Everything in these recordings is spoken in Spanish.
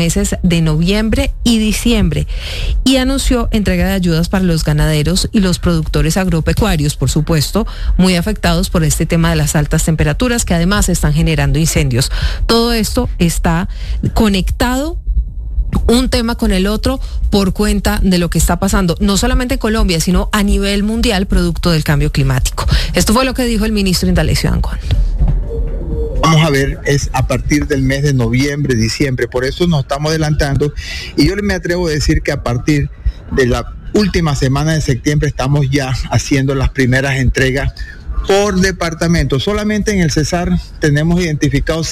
meses de noviembre y diciembre y anunció entrega de ayudas para los ganaderos y los productores agropecuarios, por supuesto, muy afectados por este tema de las altas temperaturas que además están generando incendios. Todo esto está conectado, un tema con el otro, por cuenta de lo que está pasando, no solamente en Colombia, sino a nivel mundial, producto del cambio climático. Esto fue lo que dijo el ministro Indalecio Dangond. Vamos a ver, es a partir del mes de noviembre, diciembre, por eso nos estamos adelantando, y yo me atrevo a decir que a partir de la última semana de septiembre estamos ya haciendo las primeras entregas por departamento. Solamente en el Cesar tenemos identificados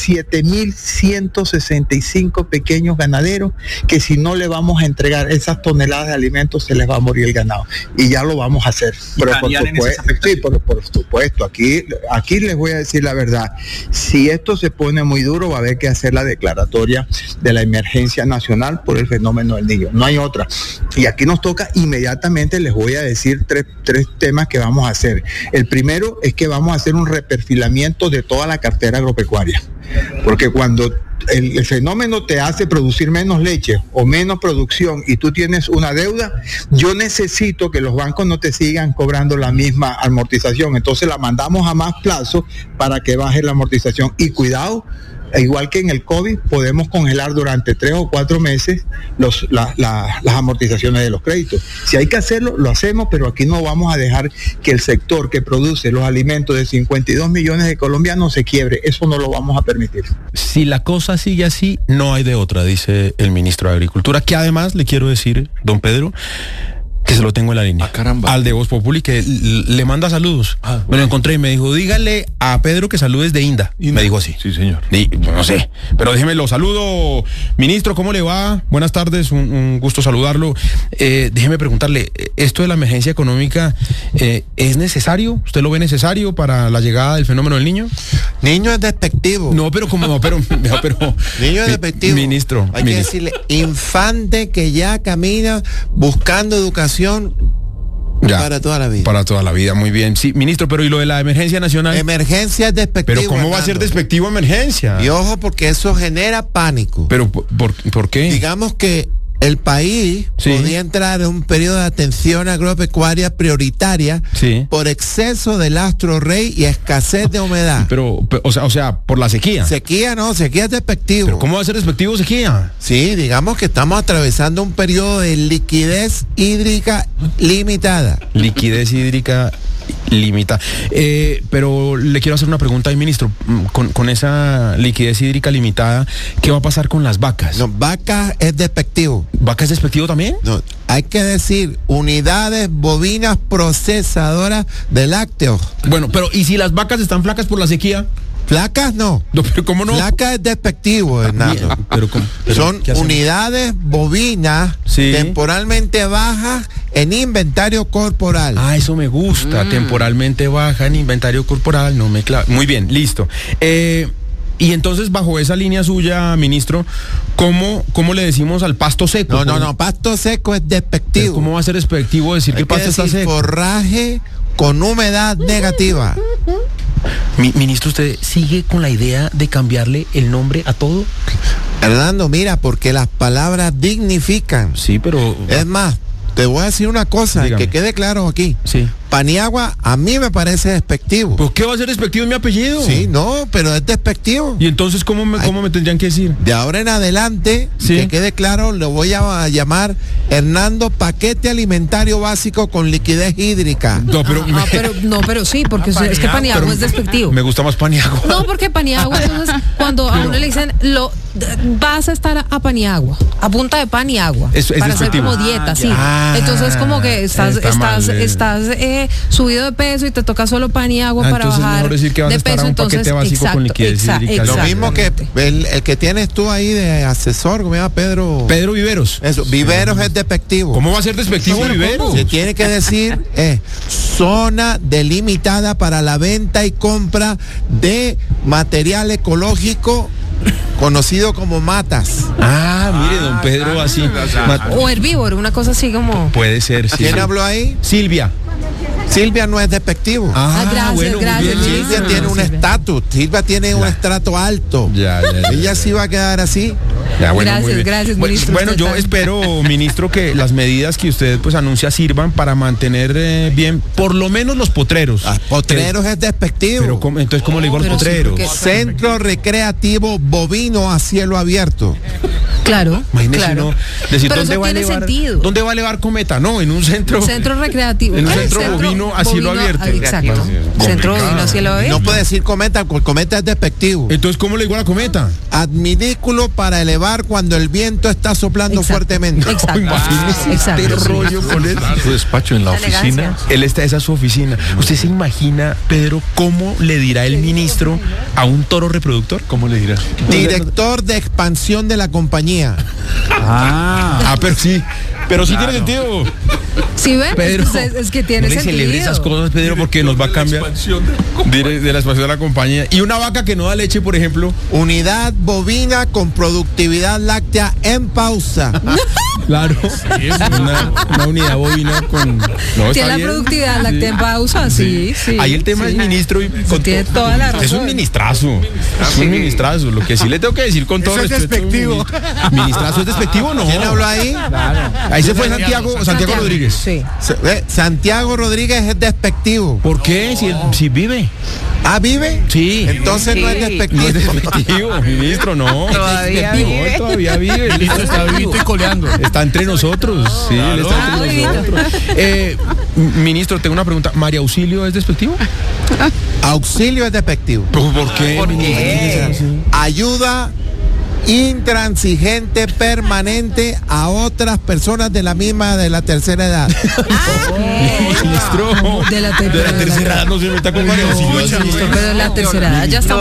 7.165 pequeños ganaderos que si no le vamos a entregar esas toneladas de alimentos se les va a morir el ganado, y ya lo vamos a hacer. Pero por supuesto, aquí les voy a decir la verdad, si esto se pone muy duro va a haber que hacer la declaratoria de la emergencia nacional por el fenómeno del Niño, no hay otra, y aquí nos toca inmediatamente. Les voy a decir tres temas que vamos a hacer. El primero es que vamos a hacer un reperfilamiento de toda la cartera agropecuaria, porque cuando el fenómeno te hace producir menos leche o menos producción y tú tienes una deuda, yo necesito que los bancos no te sigan cobrando la misma amortización, entonces la mandamos a más plazo para que baje la amortización. Y cuidado, igual que en el COVID, podemos congelar durante 3 o 4 meses las amortizaciones de los créditos. Si hay que hacerlo, lo hacemos, pero aquí no vamos a dejar que el sector que produce los alimentos de 52 millones de colombianos se quiebre. Eso no lo vamos a permitir. Si la cosa sigue así, no hay de otra, dice el ministro de Agricultura, que además le quiero decir, don Pedro, que se lo tengo en la línea. Caramba. Al de Voz Populi, que le manda saludos. Me lo encontré y me dijo, dígale a Pedro que saludes de Inda. Me dijo así. Sí, señor. No sé, pero déjeme lo saludo. Ministro, ¿cómo le va? Buenas tardes, un gusto saludarlo. Déjeme preguntarle, ¿esto de la emergencia económica es necesario? ¿Usted lo ve necesario para la llegada del fenómeno del Niño? Niño es despectivo. No, pero Niño es despectivo. Ministro. Hay que decirle, infante que ya camina buscando educación para toda la vida. Para toda la vida, muy bien. Sí, ministro, pero ¿y lo de la emergencia nacional? Emergencia es despectivo. Pero ¿cómo va a ser despectivo emergencia? Y ojo, porque eso genera pánico. Pero ¿por qué? Digamos que el país podía entrar en un periodo de atención agropecuaria prioritaria por exceso de lastro rey y escasez de humedad. Pero o sea, por la sequía. Sequía es despectivo. ¿Pero cómo va a ser despectivo sequía? Sí, digamos que estamos atravesando un periodo de liquidez hídrica limitada. Liquidez hídrica limitada. Pero le quiero hacer una pregunta ahí, ministro. Con esa liquidez hídrica limitada, ¿qué va a pasar con las vacas? No, vacas es despectivo. ¿Vaca es despectivo también? No, hay que decir unidades bovinas procesadoras de lácteos. Bueno, pero ¿y si las vacas están flacas por la sequía? Flacas no. Pero ¿cómo no? Flacas es despectivo, Hernando. Pero son unidades bovinas temporalmente bajas en inventario corporal. Ah, eso me gusta. Temporalmente baja en inventario corporal. No me Muy bien, listo. Y entonces, bajo esa línea suya, ministro, ¿cómo le decimos al pasto seco? No, pasto seco es despectivo. ¿Pero cómo va a ser despectivo decir que el pasto está seco? Forraje con humedad negativa. Ministro, ¿usted sigue con la idea de cambiarle el nombre a todo? Hernando, mira, porque las palabras dignifican. Sí, pero... Es más, te voy a decir una cosa, que quede claro aquí. Sí. Paniagua a mí me parece despectivo. ¿Pues qué va a ser despectivo en mi apellido? Sí, no, pero es despectivo. ¿Y entonces cómo me tendrían que decir? De ahora en adelante, que quede claro, lo voy a llamar Hernando Paquete Alimentario Básico con liquidez hídrica. Pero sí, porque es que Paniagua es despectivo. Me gusta más Paniagua. No, porque Paniagua, entonces, cuando a uno le dicen, vas a estar a Paniagua, a punta de pan y agua, es para despectivo. hacer como dieta, sí. Entonces como que estás subido de peso y te toca solo pan y agua para bajar mejor decir que vas de a estar peso, a un paquete básico con liquidez hídrica. Lo mismo que el que tienes tú ahí de asesor, ¿cómo se llama? Pedro Viveros. Eso, Viveros es despectivo. ¿Cómo va a ser despectivo Viveros? Se tiene que decir zona delimitada para la venta y compra de material ecológico conocido como matas. Mire, don Pedro, así. O herbívoro, una cosa así como... Puede ser, sí. ¿Quién habló ahí? Silvia. Silvia no es despectivo. Gracias. Silvia tiene un estatus. Silvia tiene un estrato alto. Ella sí va a quedar así. Gracias, ministro. Bueno, yo espero, ministro, que las medidas que usted pues anuncia sirvan para mantener bien, por lo menos los potreros. Potreros es despectivo. Pero entonces, ¿cómo le digo a los potreros? Centro recreativo bovino a cielo abierto. Claro. Imagínese uno decir, pero ¿dónde va a elevar Cometa? No, en un centro recreativo. En un centro bovino a cielo abierto. Exacto. Centro bovino a cielo abierto. No puede decir Cometa, porque Cometa es despectivo. Entonces, ¿cómo le digo a la Cometa? Adminículo para elevar cuando el viento está soplando fuertemente. Exacto. Imagínese rollo con él. Su despacho en la oficina. Esa es su oficina. ¿Usted se imagina, Pedro, cómo le dirá el ministro a un toro reproductor? ¿Cómo le dirá? Director de expansión de la compañía. Pero sí tiene sentido. ¿Sí ven? Pedro, es que tiene sentido. No le celebre esas cosas, Pedro, porque nos va a cambiar de la expansión de la compañía. Y una vaca que no da leche, por ejemplo. Unidad bovina con productividad láctea en pausa. Claro. Sí, una unidad bovina con... ¿Tiene la productividad láctea en pausa? Sí. Ahí el tema es ministro. Tiene toda la razón. Es un ministrazo. Lo que sí le tengo que decir con todo respeto. Es despectivo. ¿Ministrazo es despectivo? No. ¿Quién habló ahí? Claro. Ahí se fue Santiago Rodríguez. Sí. Santiago Rodríguez es despectivo. ¿Por qué? Si vive. ¿Vive? Sí. Entonces no es despectivo. No es despectivo, ministro, no. Todavía vive. El ministro está vivito y coleando. Está entre nosotros. Sí, él está entre nosotros. Ministro, tengo una pregunta. ¿María Auxilio es despectivo? Auxilio es despectivo. ¿Por qué? ¿Por qué? Ayuda intransigente permanente a otras personas de la tercera edad. Ministro, de la tercera edad no se meta con María Auxilio. Pero de la tercera edad ya está.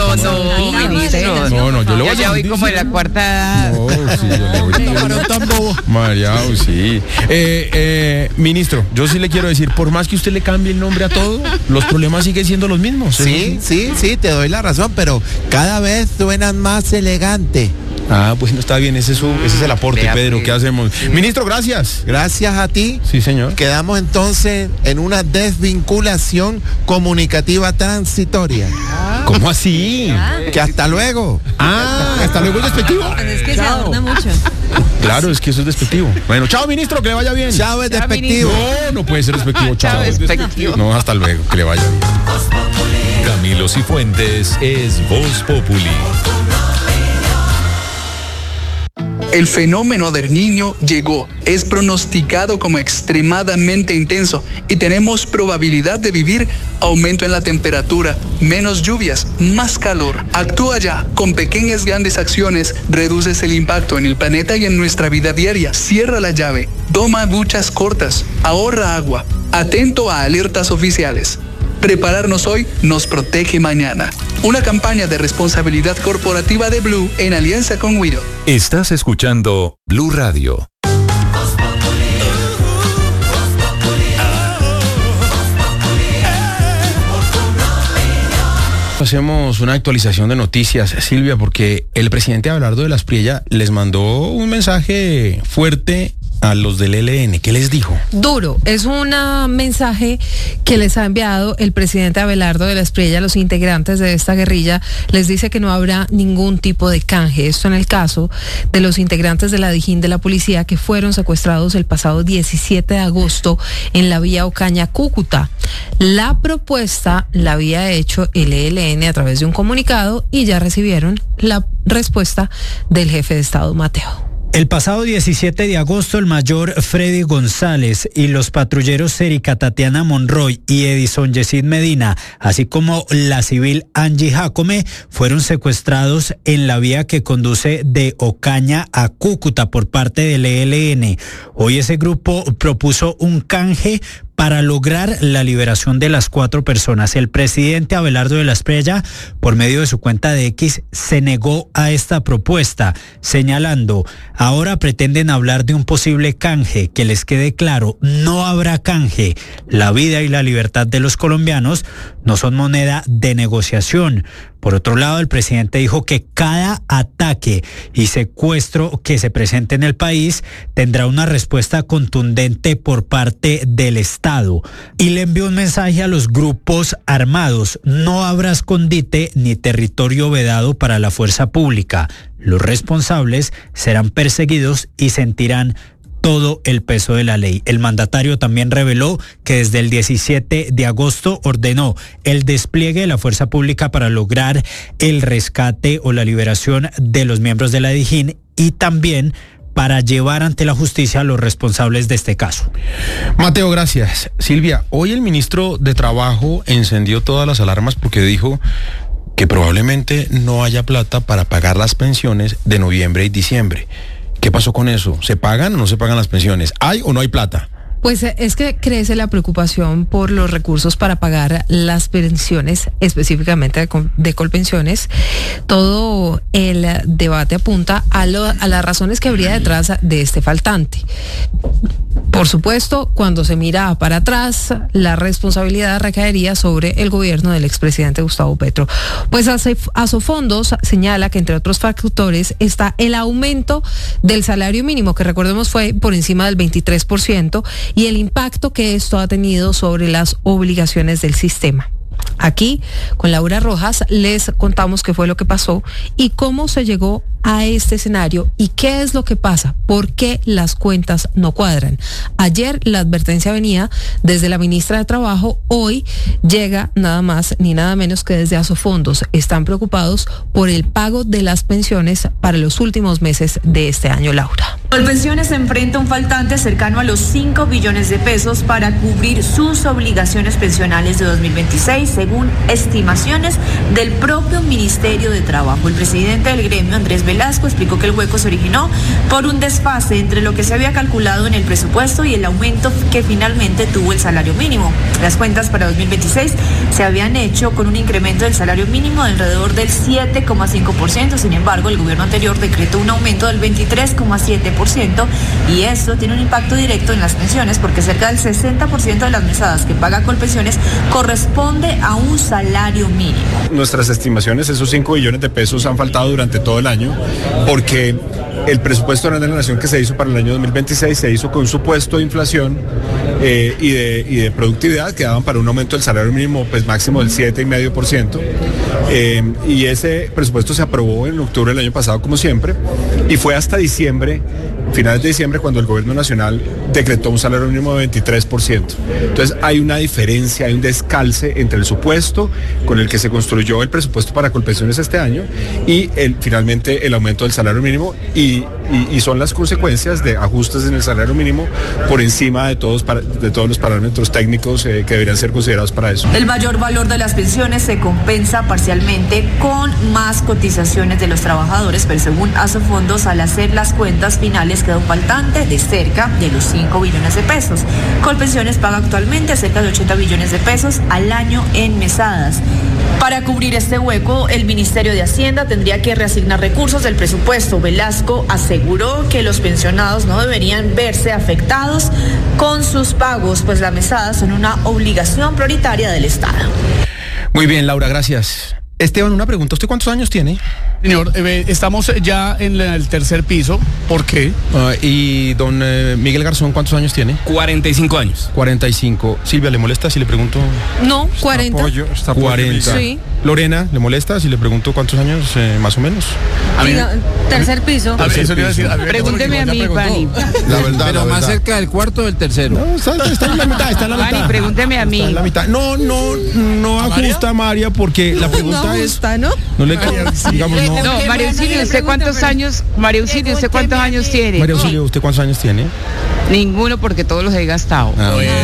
No, yo le voy a ya voy como en la cuarta edad. No, sí, yo le voy a María Auxilio. Ministro, yo sí le quiero decir, por más que usted le cambie el nombre a todo, los problemas siguen siendo los mismos. Sí, te doy la razón, pero cada vez suenan más elegantes. Pues no está bien, ese es el aporte, Pedro, ¿qué hacemos? Ministro, gracias. Gracias a ti. Sí, señor. Quedamos entonces en una desvinculación comunicativa transitoria. ¿Cómo así? Que hasta luego. Hasta luego es despectivo. Es que se adorna mucho. Claro, es que eso es despectivo. Bueno, chao, ministro, que le vaya bien. Chao, es despectivo. No puede ser despectivo, chao. No, hasta luego, que le vaya bien. Camilo Cifuentes es Voz Populi. El fenómeno del Niño llegó, es pronosticado como extremadamente intenso y tenemos probabilidad de vivir aumento en la temperatura, menos lluvias, más calor. Actúa ya, con pequeñas grandes acciones reduces el impacto en el planeta y en nuestra vida diaria. Cierra la llave, toma duchas cortas, ahorra agua, atento a alertas oficiales. Prepararnos hoy nos protege mañana. Una campaña de responsabilidad corporativa de Blue en alianza con Wido. Estás escuchando Blue Radio. Hacemos una actualización de noticias, Silvia, porque el presidente Abelardo de la Espriella les mandó un mensaje fuerte a los del ELN. ¿Qué les dijo? Duro. Es un mensaje que les ha enviado el presidente Abelardo de la Espriella a los integrantes de esta guerrilla. Les dice que no habrá ningún tipo de canje. Esto en el caso de los integrantes de la Dijín de la policía que fueron secuestrados el pasado 17 de agosto en la vía Ocaña-Cúcuta. La propuesta la había hecho el ELN a través de un comunicado y ya recibieron la respuesta del jefe de Estado, Mateo. El pasado 17 de agosto, el mayor Freddy González y los patrulleros Erika Tatiana Monroy y Edison Yesid Medina, así como la civil Angie Jacome, fueron secuestrados en la vía que conduce de Ocaña a Cúcuta por parte del ELN. Hoy ese grupo propuso un canje para lograr la liberación de las 4 personas. El presidente Abelardo de la Espriella, por medio de su cuenta de X, se negó a esta propuesta, señalando: ahora pretenden hablar de un posible canje. Que les quede claro, no habrá canje. La vida y la libertad de los colombianos no son moneda de negociación. Por otro lado, el presidente dijo que cada ataque y secuestro que se presente en el país tendrá una respuesta contundente por parte del Estado. Y le envió un mensaje a los grupos armados: no habrá escondite ni territorio vedado para la fuerza pública. Los responsables serán perseguidos y sentirán todo el peso de la ley. El mandatario también reveló que desde el 17 de agosto ordenó el despliegue de la fuerza pública para lograr el rescate o la liberación de los miembros de la DIJÍN y también para llevar ante la justicia a los responsables de este caso. Mateo, gracias. Silvia, hoy el ministro de Trabajo encendió todas las alarmas porque dijo que probablemente no haya plata para pagar las pensiones de noviembre y diciembre. ¿Qué pasó con eso? ¿Se pagan o no se pagan las pensiones? ¿Hay o no hay plata? Pues es que crece la preocupación por los recursos para pagar las pensiones, específicamente de Colpensiones. Todo el debate apunta a las razones que habría detrás de este faltante. Por supuesto, cuando se mira para atrás, la responsabilidad recaería sobre el gobierno del expresidente Gustavo Petro. Pues Asofondos señala que entre otros factores está el aumento del salario mínimo, que recordemos fue por encima del 23%, y el impacto que esto ha tenido sobre las obligaciones del sistema. Aquí, con Laura Rojas, les contamos qué fue lo que pasó y cómo se llegó a este escenario y qué es lo que pasa, por qué las cuentas no cuadran. Ayer la advertencia venía desde la ministra de Trabajo, hoy llega nada más ni nada menos que desde Asofondos. Están preocupados por el pago de las pensiones para los últimos meses de este año, Laura. Colpensiones enfrenta un faltante cercano a los 5 billones de pesos para cubrir sus obligaciones pensionales de 2026, según estimaciones del propio Ministerio de Trabajo. El presidente del gremio, Andrés Velasco, explicó que el hueco se originó por un desfase entre lo que se había calculado en el presupuesto y el aumento que finalmente tuvo el salario mínimo. Las cuentas para 2026 se habían hecho con un incremento del salario mínimo de alrededor del 7,5%. Sin embargo, el gobierno anterior decretó un aumento del 23,7%, y esto tiene un impacto directo en las pensiones porque cerca del 60% de las mesadas que paga Colpensiones corresponde a un salario mínimo. Nuestras estimaciones, esos 5 billones de pesos han faltado durante todo el año porque el presupuesto de la Nación que se hizo para el año 2026 se hizo con un supuesto de inflación y de productividad que daban para un aumento del salario mínimo pues máximo del 7,5%, y ese presupuesto se aprobó en octubre del año pasado como siempre y fue hasta diciembre, finales de diciembre, cuando el gobierno nacional decretó un salario mínimo de 23%. Entonces hay una diferencia, hay un descalce entre el supuesto con el que se construyó el presupuesto para Colpensiones este año y finalmente el aumento del salario mínimo y son las consecuencias de ajustes en el salario mínimo por encima de todos los parámetros técnicos que deberían ser considerados para eso. El mayor valor de las pensiones se compensa parcialmente con más cotizaciones de los trabajadores, pero según Asofondos, al hacer las cuentas finales queda un faltante de cerca de los 5 billones de pesos. Colpensiones paga actualmente cerca de 80 billones de pesos al año en mesadas. Para cubrir este hueco, el Ministerio de Hacienda tendría que reasignar recursos del presupuesto. Velasco aseguró que los pensionados no deberían verse afectados con sus pagos, pues las mesadas son una obligación prioritaria del Estado. Muy bien, Laura, gracias. Esteban, una pregunta. ¿Usted cuántos años tiene? Señor, estamos ya en el tercer piso. ¿Por qué? Y don Miguel Garzón, ¿cuántos años tiene? 45 años. 45. Silvia, ¿le molesta si le pregunto? No, 40. Está 40. Sí. Lorena, ¿le molesta si le pregunto cuántos años más o menos? Tercer piso. Pregúnteme a mí, Pani. La verdad, pero más cerca del cuarto o del tercero. No, está en la mitad, está en la mitad. Pani, pregúnteme a mí. Está en la mitad. No ajusta, María, porque la pregunta no ajusta, ¿no? No le digamos no. No, María Auxilio, ¿usted cuántos años tiene? María Auxilio, ¿usted cuántos años tiene? Ninguno, porque todos los he gastado.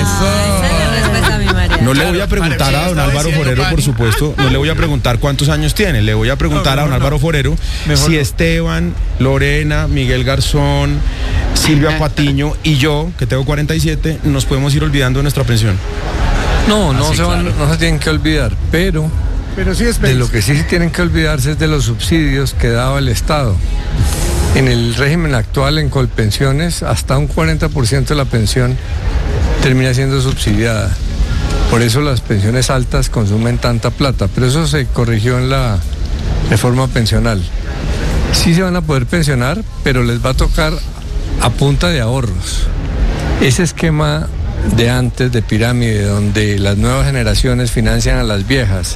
No le voy a preguntar a don Álvaro Forero, por supuesto, no le voy a preguntar cuántos años tiene, le voy a preguntar a don Álvaro Forero si Esteban, Lorena, Miguel Garzón, Silvia Patiño y yo, que tengo 47, nos podemos ir olvidando de nuestra pensión. No se tienen que olvidar, pero sí de lo que sí tienen que olvidarse es de los subsidios que daba el Estado. En el régimen actual, en Colpensiones, hasta un 40% de la pensión termina siendo subsidiada. Por eso las pensiones altas consumen tanta plata, pero eso se corrigió en la reforma pensional. Sí se van a poder pensionar, pero les va a tocar a punta de ahorros. Ese esquema de antes, de pirámide, donde las nuevas generaciones financian a las viejas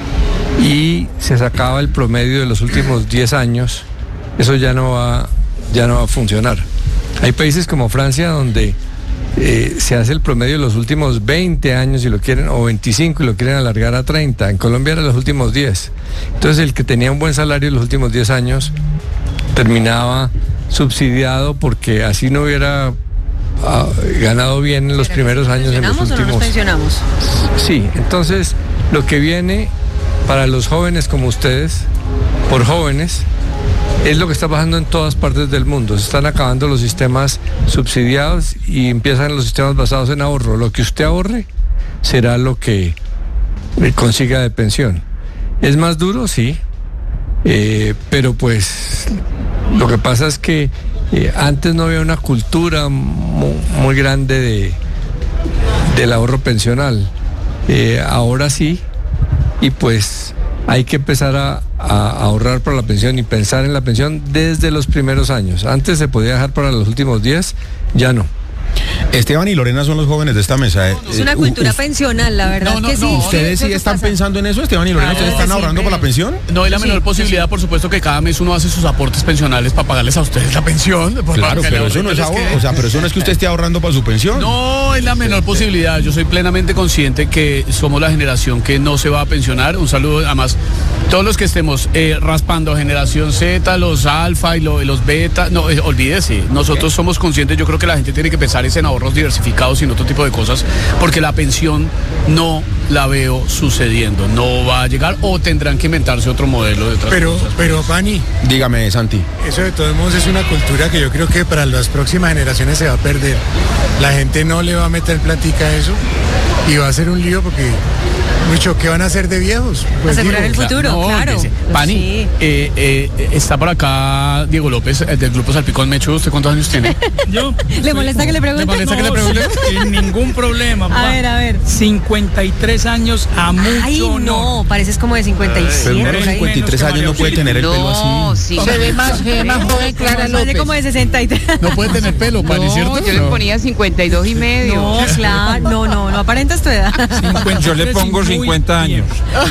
y se sacaba el promedio de los últimos 10 años, eso ya no va a funcionar. Hay países como Francia donde se hace el promedio de los últimos 20 años si lo quieren, o 25 y lo quieren alargar a 30. En Colombia era los últimos 10. Entonces el que tenía un buen salario en los últimos 10 años terminaba subsidiado porque así no hubiera ganado bien en los primeros años. En los últimos. ¿O no nos pensionamos? Sí, entonces lo que viene para los jóvenes como ustedes, por jóvenes, es lo que está pasando en todas partes del mundo. Se están acabando los sistemas subsidiados y empiezan los sistemas basados en ahorro. Lo que usted ahorre será lo que consiga de pensión. ¿Es más duro? Sí. Pero pues lo que pasa es que antes no había una cultura muy grande del ahorro pensional. Ahora sí, y pues hay que empezar a ahorrar para la pensión y pensar en la pensión desde los primeros años. Antes se podía dejar para los últimos 10, ya no. Esteban y Lorena son los jóvenes de esta mesa. Es una cultura pensional, la verdad que sí. ¿Ustedes sí están pensando en eso, Esteban y Lorena? ¿Ustedes están ahorrando para la pensión? No hay la menor posibilidad, por supuesto, que cada mes uno hace sus aportes pensionales para pagarles a ustedes la pensión. Claro, pero eso no es ahorro, pero eso no es que usted esté ahorrando para su pensión. No hay la menor posibilidad. Yo soy plenamente consciente que somos la generación que no se va a pensionar. Un saludo, además, todos los que estemos raspando generación Z, los alfa y los beta, no, olvídese, nosotros somos conscientes. Yo creo que la gente tiene que pensar en ahorros diversificados y en otro tipo de cosas, porque la pensión no la veo sucediendo, no va a llegar, o tendrán que inventarse otro modelo de otras cosas. Pero Pani, dígame, Santi, eso de todos modos es una cultura que yo creo que para las próximas generaciones se va a perder. La gente no le va a meter plática a eso y va a ser un lío porque mucho, ¿qué van a hacer de viejos? Pues asegurar el futuro, no, claro. Pani, sí. Está por acá Diego López, del Grupo Salpicón Mechu. ¿Usted cuántos años tiene? Yo. ¿Le molesta que le pregunte? ¿Le molesta que le pregunte? Sin ningún problema. A ver. 53 años a mucho. Ay, no, pareces como de 57. Pero 53 años no puede tener el pelo así. Sí. Se ve más joven, Clara López. Parece como de 63. No puede tener pelo, Pani, ¿cierto? Yo le ponía 52 y medio. No, claro, no aparentas tu edad. Yo le pongo 50 años.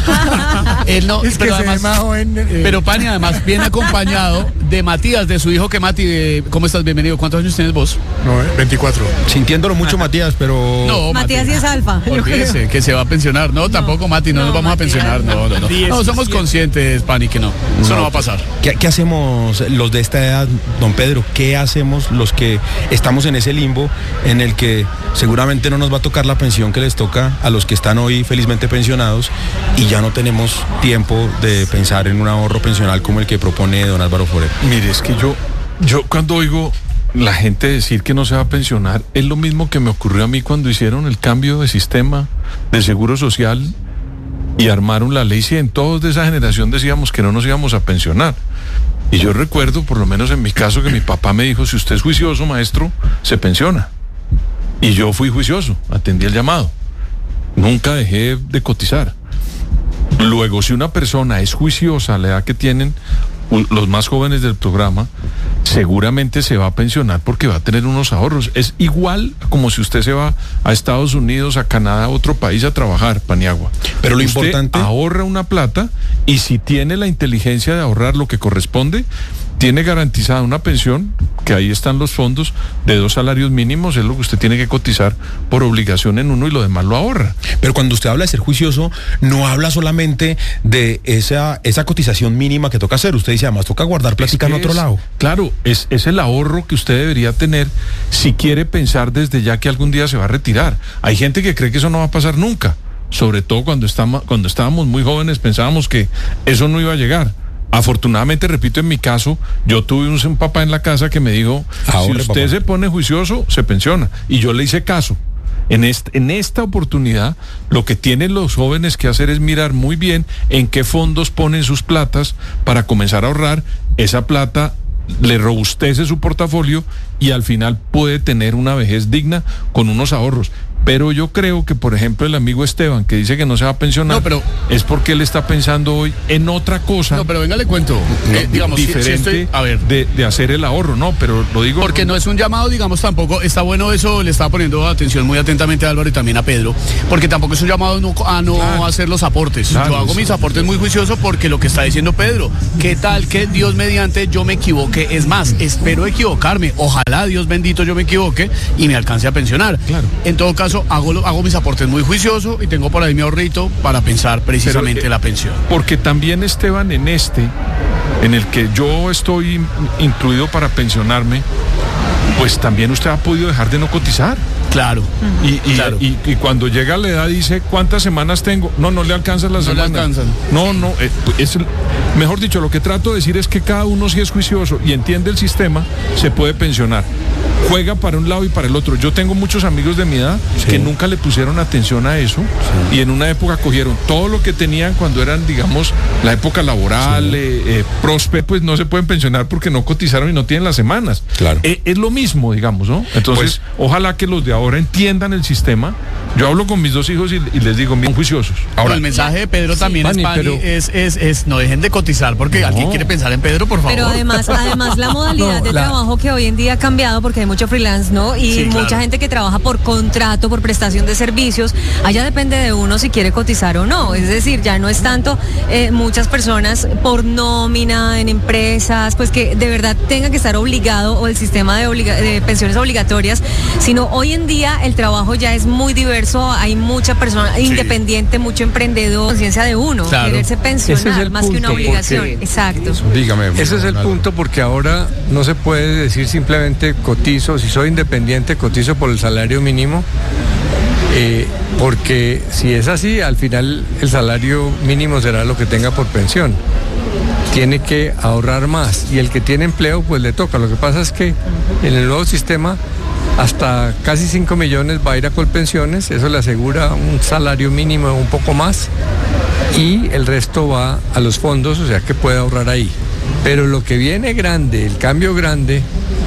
Él no, es que pero además, más joven, pero Pani además viene acompañado de Matías, de su hijo, que Mati, ¿cómo estás? Bienvenido. ¿Cuántos años tienes vos? No, 24. Sintiéndolo mucho, Matías, pero... No, Matías sí es alfa. Olvídese, que se va a pensionar. No, tampoco, Mati, no nos vamos a pensionar. No. No, somos conscientes, Pani, que no. Eso no va a pasar. ¿Qué hacemos los de esta edad, don Pedro? ¿Qué hacemos los que estamos en ese limbo en el que seguramente no nos va a tocar la pensión que les toca a los que están hoy felizmente pensionados y ya no tenemos tiempo de pensar en un ahorro pensional como el que propone don Álvaro Forero? Mire, es que yo cuando oigo la gente decir que no se va a pensionar, es lo mismo que me ocurrió a mí cuando hicieron el cambio de sistema de seguro social y armaron la ley 100. Todos de esa generación decíamos que no nos íbamos a pensionar. Y yo recuerdo, por lo menos en mi caso, que mi papá me dijo: si usted es juicioso, maestro, se pensiona. Y yo fui juicioso, atendí el llamado. Nunca dejé de cotizar. Luego, si una persona es juiciosa a la edad que tienen los más jóvenes del programa, seguramente se va a pensionar porque va a tener unos ahorros. Es igual como si usted se va a Estados Unidos, a Canadá, a otro país a trabajar, Paniagua. Pero lo usted importante... ahorra una plata y si tiene la inteligencia de ahorrar lo que corresponde, tiene garantizada una pensión, que ahí están los fondos de 2 salarios mínimos, es lo que usted tiene que cotizar por obligación en uno y lo demás lo ahorra. Pero cuando usted habla de ser juicioso, no habla solamente de esa cotización mínima que toca hacer. Usted dice, además toca guardar plática en otro lado. Claro, es el ahorro que usted debería tener si quiere pensar desde ya que algún día se va a retirar. Hay gente que cree que eso no va a pasar nunca, sobre todo cuando estábamos muy jóvenes pensábamos que eso no iba a llegar. Afortunadamente, repito, en mi caso, yo tuve un papá en la casa que me dijo: si usted se pone juicioso, se pensiona. Y yo le hice caso. En esta oportunidad, lo que tienen los jóvenes que hacer es mirar muy bien en qué fondos ponen sus platas para comenzar a ahorrar. Esa plata le robustece su portafolio y al final puede tener una vejez digna con unos ahorros. Pero yo creo que, por ejemplo, el amigo Esteban, que dice que no se va a pensionar, es porque él está pensando hoy en otra cosa. No, pero venga, le cuento. Digamos, diferente de hacer el ahorro, no, pero lo digo... Porque no es un llamado, digamos, tampoco, está bueno eso, le estaba poniendo atención muy atentamente a Álvaro y también a Pedro, porque tampoco es un llamado a no hacer los aportes. Claro, yo hago mis aportes muy juicioso porque lo que está diciendo Pedro, ¿qué tal que Dios mediante yo me equivoque? Es más, espero equivocarme, ojalá Dios bendito yo me equivoque y me alcance a pensionar. Claro. En todo caso, hago mis aportes muy juicioso y tengo por ahí mi ahorrito para pensar precisamente la pensión. Porque también, Esteban, en el que yo estoy incluido para pensionarme, pues también usted ha podido dejar de no cotizar. Claro. Y cuando llega la edad dice, ¿cuántas semanas tengo? No le alcanzan las semanas. No le alcanzan. Mejor dicho, lo que trato de decir es que cada uno, si es juicioso y entiende el sistema, se puede pensionar. Juega para un lado y para el otro. Yo tengo muchos amigos de mi edad que nunca le pusieron atención a eso y en una época cogieron todo lo que tenían cuando eran, digamos, la época laboral, próspera, pues no se pueden pensionar porque no cotizaron y no tienen las semanas. Claro. Es lo mismo, digamos, ¿no? Entonces, ojalá que los de ahora entiendan el sistema. Yo hablo con mis dos hijos y les digo, bien juiciosos. Ahora, el mensaje de Pedro también es no dejen de cotizar porque alguien quiere pensar en Pedro, por favor. Pero además la modalidad de trabajo que hoy en día ha cambiado porque hay mucho freelance, ¿no? Y mucha gente que trabaja por contrato, por prestación de servicios, allá depende de uno si quiere cotizar o no. Es decir, ya no es tanto muchas personas por nómina en empresas, pues que de verdad tenga que estar obligado o el sistema de pensiones obligatorias, sino hoy en día el trabajo ya es muy diverso, hay mucha persona independiente, mucho emprendedor, conciencia de uno, quererse pensionar más que una obligación. Exacto. Dígame. Ese es el punto, porque ahora no se puede decir simplemente cotizo, si soy independiente cotizo por el salario mínimo, porque si es así, al final el salario mínimo será lo que tenga por pensión. Tiene que ahorrar más y el que tiene empleo pues le toca. Lo que pasa es que en el nuevo sistema hasta casi 5 millones va a ir a Colpensiones, eso le asegura un salario mínimo un poco más y el resto va a los fondos, o sea que puede ahorrar ahí. Pero lo que viene grande, el cambio grande,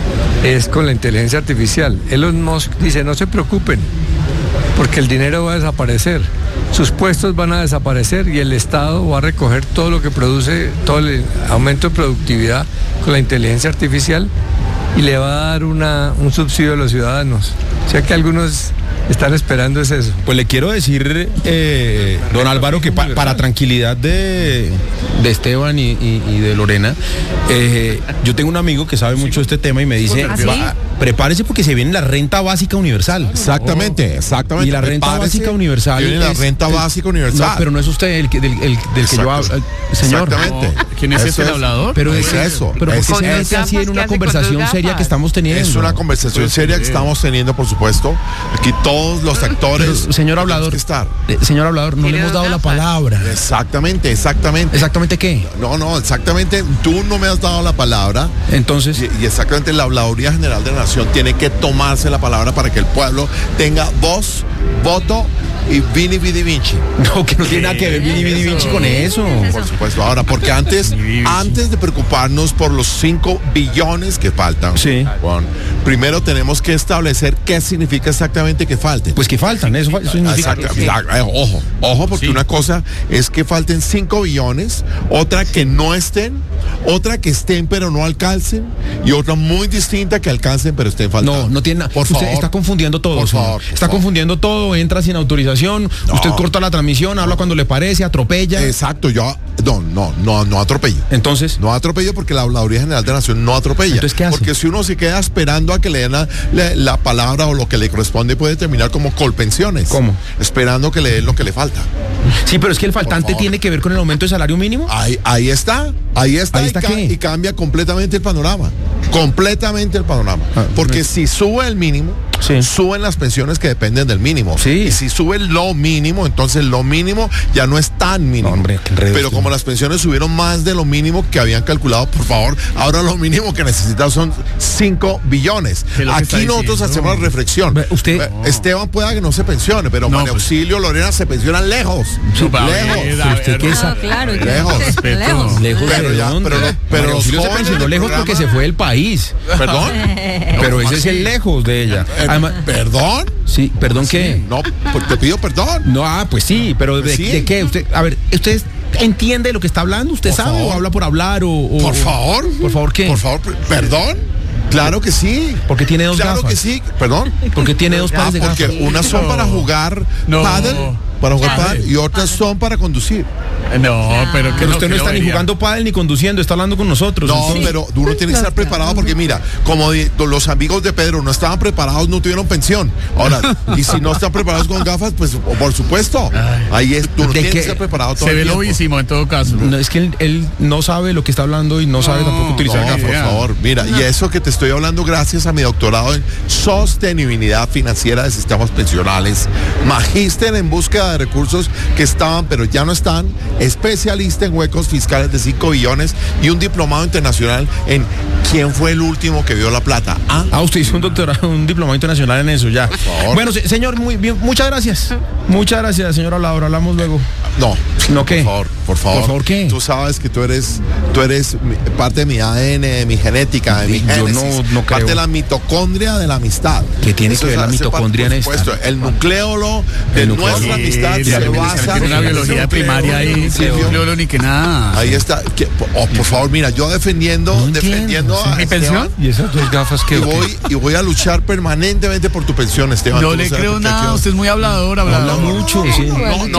es con la inteligencia artificial. Elon Musk dice, no se preocupen, porque el dinero va a desaparecer, sus puestos van a desaparecer y el Estado va a recoger todo lo que produce, todo el aumento de productividad con la inteligencia artificial y le va a dar un subsidio a los ciudadanos. O sea que algunos están esperando es eso. Pues le quiero decir, don Álvaro, que para tranquilidad de Esteban y de Lorena, yo tengo un amigo que sabe mucho de este tema y me dice, prepárese porque se viene la renta básica universal. Exactamente. Y la renta básica universal. Viene la renta básica universal. No, pero no es usted del que yo hablo. Señor. Exactamente. ¿Quién es el hablador? Pero es eso. Pero ¿por qué se mete así en una conversación seria que estamos teniendo? Es una conversación seria que estamos teniendo, por supuesto. Aquí todos los actores. Pero, señor hablador, señor hablador, no le hemos dado la palabra. Exactamente. ¿Exactamente qué? No, exactamente. Tú no me has dado la palabra. Entonces. Y exactamente la Habladuría General de la Nación tiene que tomarse la palabra para que el pueblo tenga voz, voto y Vini Vidi Vinci. No, que no tiene nada que ver Vini Vidi Vinci con eso. Por supuesto. Ahora, porque antes de preocuparnos por los 5 billones que faltan, bueno, primero tenemos que establecer qué significa exactamente que falten. Pues que faltan, eso significa. Ojo, porque una cosa es que falten 5 billones, otra que no estén, otra que estén pero no alcancen, y otra muy distinta que alcancen pero estén faltando. No tiene nada. Por favor. Está confundiendo todo. Por favor. Está confundiendo todo, entra sin autorización, usted corta la transmisión, habla cuando le parece, atropella. Exacto, yo no atropello. Entonces. No atropello porque la Habladuría General de la Nación no atropella. Entonces, ¿qué hace? Porque si uno se queda esperando a que le den la palabra o lo que le corresponde, puede terminar como Colpensiones. ¿Cómo? Esperando que le den lo que le falta. Sí, pero es que el faltante tiene que ver con el aumento de salario mínimo. Ahí está y cambia completamente el panorama. Porque si sube el mínimo, suben las pensiones que dependen del mínimo. Y si sube lo mínimo, entonces lo mínimo ya no es tan mínimo. No, hombre, pero como las pensiones subieron más de lo mínimo que habían calculado, por favor, ahora lo mínimo que necesitamos son 5 billones. Aquí nosotros hacemos la reflexión. Esteban pueda que no se pensione, pero María Auxilio, Lorena se pensionan lejos. Lejos. Pero los se pensionó lejos porque se fue del país. ¿Perdón? Pero ese es el lejos de ella. Además, ¿perdón? Sí, ¿perdón qué? No, pues te pido perdón. No, pues sí, pero Pues sí. ¿de qué? Usted, a ver, ¿usted entiende lo que está hablando? ¿Usted Por sabe favor. o habla por hablar o Por favor. ¿Por favor qué? Por favor, ¿perdón? Claro que sí. Porque tiene dos Claro gafas. que sí. ¿Perdón? Porque tiene dos pares de gafas. Porque unas son para jugar pádel y otras son para conducir. No, pero que Pero usted no está ni jugando pádel ni conduciendo, está hablando con nosotros. No, entonces. pero uno tiene que estar preparado porque mira, como los amigos de Pedro no estaban preparados, no tuvieron pensión. Ahora, y si no están preparados con gafas, pues por supuesto. Ahí es, tú tienes que estar preparado todo Se el ve tiempo. lobísimo en todo caso. No, es que él no sabe lo que está hablando y no sabe tampoco utilizar No, gafas. por favor, mira, y eso que te estoy hablando gracias a mi doctorado en sostenibilidad financiera de sistemas pensionales, magíster en búsqueda de recursos que estaban pero ya no están, especialista en huecos fiscales de 5 billones y un diplomado internacional en quién fue el último que vio la plata. Usted hizo un doctorado, un diplomado internacional en eso, ya. Por favor. Bueno, señor, muy bien, muchas gracias. Muchas gracias, señor hablador, hablamos luego. No, ¿qué? Por favor. Por favor, ¿qué? Tú sabes que tú eres parte de mi ADN, de mi genética, de mi Yo génesis, no creo. parte de la mitocondria de la amistad. ¿Qué tiene que ver la hace mitocondria en parte, esto? por supuesto, el nucleolo de El nucleolo. nuestra amistad Sí, se la basa tiene una biología en primaria ahí, nucleolo ni que nada. Ahí está. Por favor, mira, yo defendiendo a ¿Mi Esteban, pensión? ¿Y esas dos gafas que y voy a luchar permanentemente por tu pensión, Esteban. No Tú le sabes creo perfecto. nada, usted es muy hablador. Habla mucho, sí.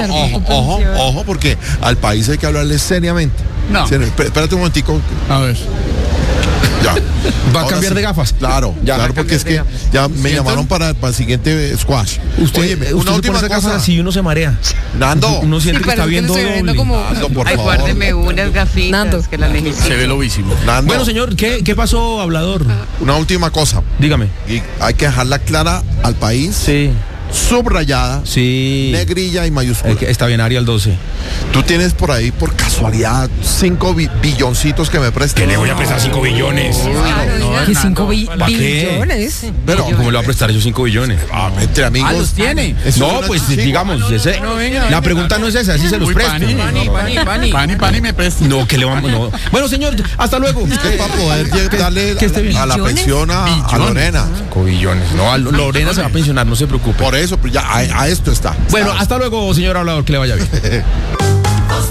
Ojo, porque al país hay que hablarle seriamente. No. Espérate un momentico. A ver. Ya. ¿Va a Ahora cambiar sí. de gafas? Claro, Ya. claro, porque es que ya me llamaron para el siguiente squash. Usted una se última pone esas gafas cosa. así y uno se marea. Nando. Uno siente que está viendo doble. Nando, por Ay, favor. guárdeme unas gafitas que las necesito. Se ve lobísimo. Nando, Bueno, señor, ¿qué pasó, hablador? una última cosa. Dígame. Y hay que dejarla clara al país. Sí. Subrayada, Sí. negrilla y mayúscula. Está bien, Arial 12. Tú tienes por ahí, por casualidad, 5 billoncitos que me prestes. ¿Qué le voy a prestar 5 billones? ¿Qué 5 ¿Pa' qué? billones? Pero, ¿Cómo le va a prestar yo 5 billones? entre amigos. los tiene. Eso No, es una pues chica. digamos, la pregunta no es esa, así se los Uy, presto. Pani me presta. No, que le vamos, no. Bueno, señor, hasta luego. Es que para poder darle que esté bien. a la pensión a Lorena. 5 billones. No, Lorena se va a pensionar, no se preocupe. Por eso, pues ya a esto está. Bueno, ¿sabes? hasta luego, señor hablador, que le vaya bien.